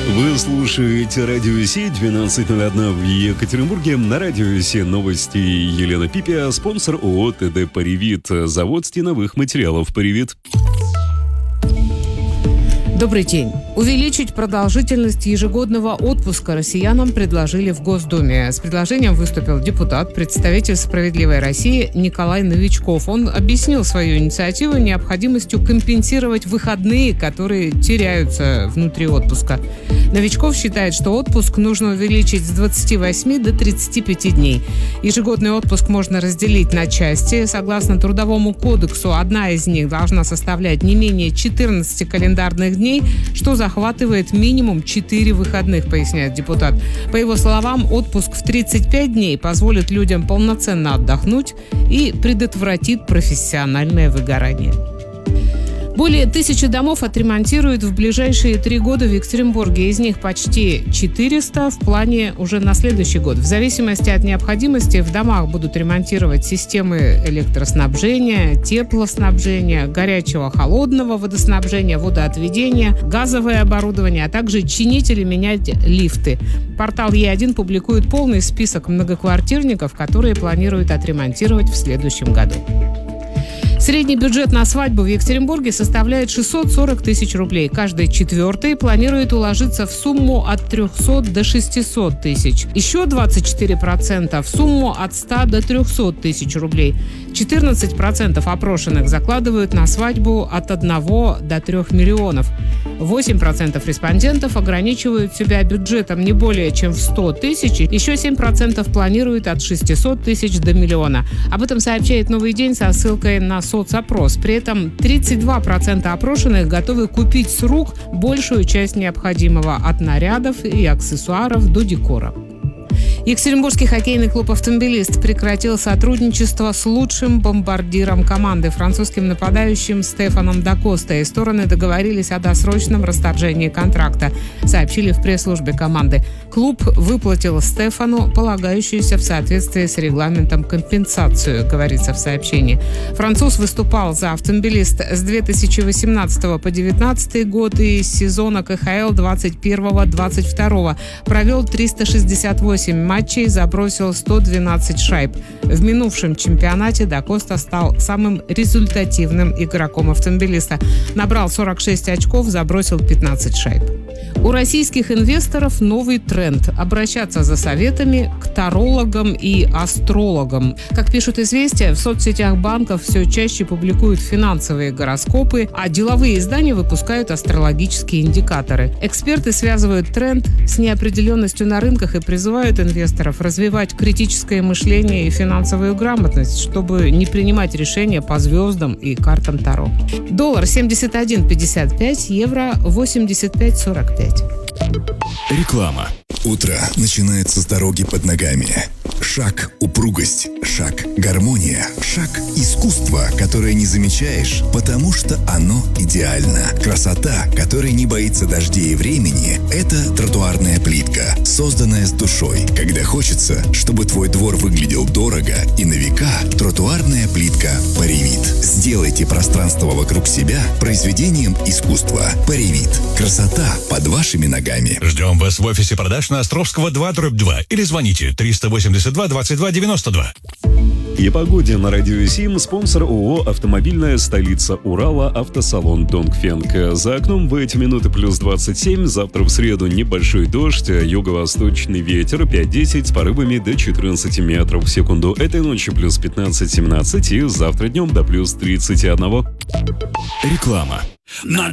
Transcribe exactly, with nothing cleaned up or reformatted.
Вы слушаете Радио Си, двенадцать ноль один в Екатеринбурге. На Радио Си новости Елена Пипия, спонсор ООО ТД «Паривит», завод стеновых материалов «Паривит». Добрый день. Увеличить продолжительность ежегодного отпуска россиянам предложили в Госдуме. С предложением выступил депутат, представитель «Справедливой России» Николай Новичков. Он объяснил свою инициативу необходимостью компенсировать выходные, которые теряются внутри отпуска. Новичков считает, что отпуск нужно увеличить с двадцати восьми до тридцати пяти дней. Ежегодный отпуск можно разделить на части. Согласно Трудовому кодексу, одна из них должна составлять не менее четырнадцати календарных дней, что захватывает минимум четыре выходных, поясняет депутат. По его словам, отпуск в тридцать пять дней позволит людям полноценно отдохнуть и предотвратит профессиональное выгорание. Более тысячи домов отремонтируют в ближайшие три года в Екатеринбурге. Из них почти четыреста в плане уже на следующий год. В зависимости от необходимости в домах будут ремонтировать системы электроснабжения, теплоснабжения, горячего, холодного водоснабжения, водоотведения, газовое оборудование, а также чинить или менять лифты. Портал Е один публикует полный список многоквартирников, которые планируют отремонтировать в следующем году. Средний бюджет на свадьбу в Екатеринбурге составляет шестьсот сорок тысяч рублей. Каждый четвертый планирует уложиться в сумму от трехсот до шестисот тысяч. Еще двадцать четыре процента в сумму от ста до трехсот тысяч рублей. четырнадцать процентов опрошенных закладывают на свадьбу от одного до трех миллионов. восемь процентов респондентов ограничивают себя бюджетом не более чем в сто тысяч. Еще семь процентов планируют от шестисот тысяч до миллиона. Об этом сообщает «Новый день» со ссылкой на соцопрос. При этом тридцать два процента опрошенных готовы купить с рук большую часть необходимого от нарядов и аксессуаров до декора. Екатеринбургский хоккейный клуб «Автомобилист» прекратил сотрудничество с лучшим бомбардиром команды, французским нападающим Стефаном да Костой. Стороны договорились о досрочном расторжении контракта, сообщили в пресс-службе команды. Клуб выплатил Стефану полагающуюся в соответствии с регламентом компенсацию, говорится в сообщении. Француз выступал за «Автомобилист» с две тысячи восемнадцатого по две тысячи девятнадцатый год и с сезона ка ха эл двадцать первого двадцать второго. Провел триста шестьдесят восемь матчей, забросил сто двенадцать шайб. В минувшем чемпионате да Коста стал самым результативным игроком «Автомобилиста». Набрал сорок шесть очков, забросил пятнадцать шайб. У российских инвесторов новый тренд – обращаться за советами к тарологам и астрологам. Как пишут «Известия», в соцсетях банков все чаще публикуют финансовые гороскопы, а деловые издания выпускают астрологические индикаторы. Эксперты связывают тренд с неопределенностью на рынках и призывают инвесторов развивать критическое мышление и финансовую грамотность, чтобы не принимать решения по звездам и картам Таро. Доллар семьдесят один пятьдесят пять, евро восемьдесят пять сорок пять. Реклама. Утро начинается с дороги под ногами. Шаг – упругость, шаг – гармония, шаг – искусство, которое не замечаешь, потому что оно идеально. Красота, которая не боится дождей и времени – это тротуарная плитка, созданная с душой. Когда хочется, чтобы твой двор выглядел дорого и на века, тротуарная плитка «Паривит». Сделайте пространство вокруг себя произведением искусства. «Паривит». Красота под вашими ногами. Ждем вас в офисе продаж на Островского два дробь два или звоните триста восемьдесят два двадцать два девяносто два. И погоде на Радио Сим, спонсор ООО «Автомобильная столица Урала», автосалон «Донгфенг». За окном в эти минуты плюс двадцать семь, завтра в среду небольшой дождь, юго-восточный ветер пять-десять с порывами до четырнадцати метров в секунду. Этой ночью плюс пятнадцать-семнадцать и завтра днем до плюс тридцати одного. Реклама. На